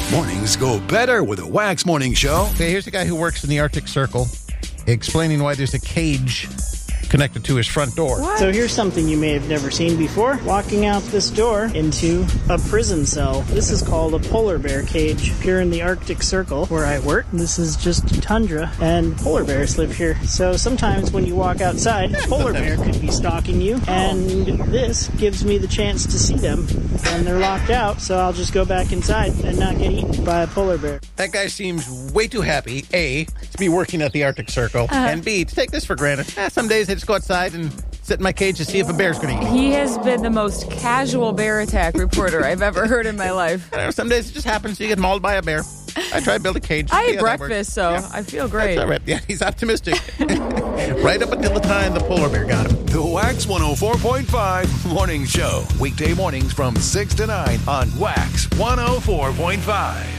Mornings go better with a Wax Morning Show. Okay, here's a guy who works in the Arctic Circle explaining why there's a cage connected to his front door. What? So here's something you may have never seen before. Walking out this door into a prison cell. This is called a polar bear cage. Here in the Arctic Circle where I work, this is just tundra, and polar bears live here. So sometimes when you walk outside, a polar bear could be stalking you, and this gives me the chance to see them. And they're locked out, so I'll just go back inside and not get eaten by a polar bear. That guy seems way too happy, A, to be working at the Arctic Circle, and B, to take this for granted. Some days I just go outside and sit in my cage to see if a bear's going to eat me. He has been the most casual bear attack reporter I've ever heard in my life. Some days it just happens you get mauled by a bear. I try to build a cage. I ate breakfast, so I feel great. That's all right. Yeah, he's optimistic. Right up until the time the polar bear got him. The Wax 104.5 Morning Show. Weekday mornings from 6 to 9 on Wax 104.5.